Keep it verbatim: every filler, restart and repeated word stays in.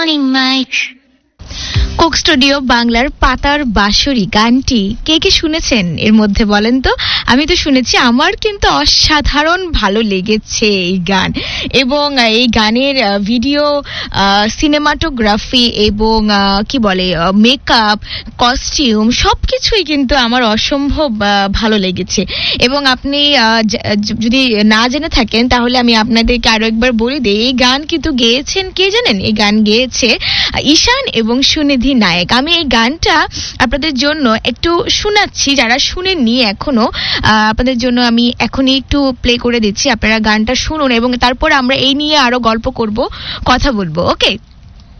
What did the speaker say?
Coke studio বাংলার পাতার বাঁশরি গানটি কে কে শুনেছেন এর মধ্যে বলেন তো? আমি তো শুনেছি, আমার কিন্তু অসাধারণ ভালো লেগেছে এই গান। এবং এই গানের ভিডিও, সিনেমাটোগ্রাফি এবং কি বলে মেকআপ, কস্টিউম সবকিছুই কিন্তু আমার অসম্ভব ভালো লেগেছে। এবং আপনি যদি না জেনে থাকেন তাহলে আমি আপনাদেরকে আরো একবার বলে দিই, এই গান কিন্তু গেয়েছেন কে জানেন? এই গান গেয়েছে ঈশান এবং সুনিধি নায়ক। আমি এই গানটা আপনাদের জন্য একটু শোনাচ্ছি, যারা শুনেননি এখনো আপনাদের জন্য আমি এখনই একটু প্লে করে দিচ্ছি। আপনারা গানটা শুনুন এবং তারপর আমরা এই নিয়ে আরো গল্প করব, কথা বলবো। ওকে।